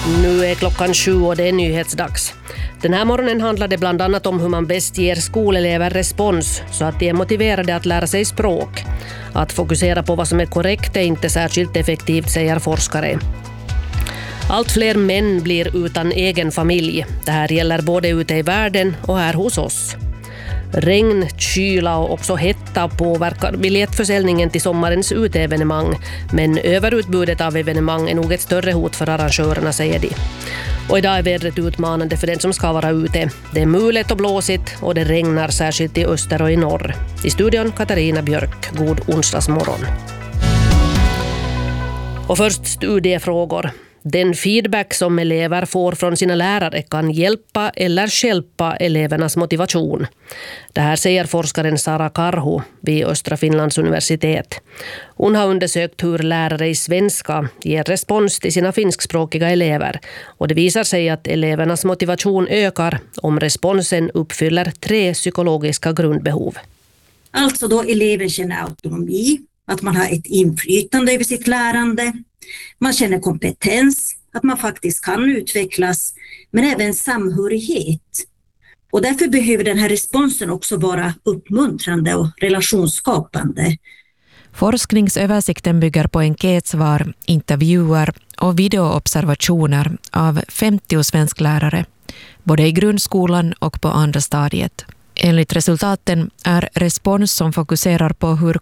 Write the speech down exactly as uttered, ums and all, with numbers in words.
Nu är klockan sju och det är nyhetsdags. Den här morgonen handlade bland annat om hur man bäst ger skolelever respons så att de är motiverade att lära sig språk. Att fokusera på vad som är korrekt är inte särskilt effektivt, säger forskare. Allt fler män blir utan egen familj. Det här gäller både ute i världen och här hos oss. Regn, kyla och också hetta påverkar biljettförsäljningen till sommarens uteevenemang, men överutbudet av evenemang är nog ett större hot för arrangörerna, säger de. Och idag är vädret utmanande för den som ska vara ute. Det är mulet och blåsigt och det regnar särskilt i öster och i norr. I studion Katarina Björk. God onsdagsmorgon. Och först studiefrågor. Den feedback som elever får från sina lärare kan hjälpa eller stjälpa elevernas motivation. Det här säger forskaren Sara Karhu vid Östra Finlands universitet. Hon har undersökt hur lärare i svenska ger respons till sina finskspråkiga elever. Och det visar sig att elevernas motivation ökar om responsen uppfyller tre psykologiska grundbehov. Alltså då eleven känner autonomi, att man har ett inflytande över sitt lärande. Man känner kompetens, att man faktiskt kan utvecklas, men även samhörighet. Och därför behöver den här responsen också vara uppmuntrande och relationsskapande. Forskningsöversikten bygger på enkätsvar, intervjuer och videoobservationer av femtio svensklärare, både i grundskolan och på andra stadiet. Enligt resultaten är respons som fokuserar på hur